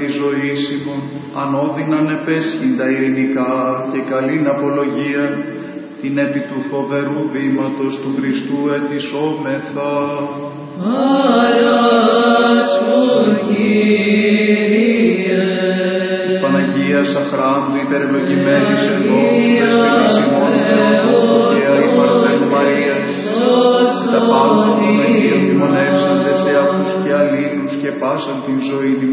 της ζωής ημών, ανώδυναν επέσχυντα ειρηνικά και καλήν απολογία, την επί του φοβερού βήματος του Χριστού ετισόμεθα. Άρα σου, Κύριε. Της Παναγίας Αχράντου υπερευλογημένης ενός δεσποινής ημών Θεοτόκου και αϊπαρθένου Μαρίας, τα πάντα των Αγίων τιμωνεύσαντες σε αυτούς και αλλήλους και πάσαν την ζωή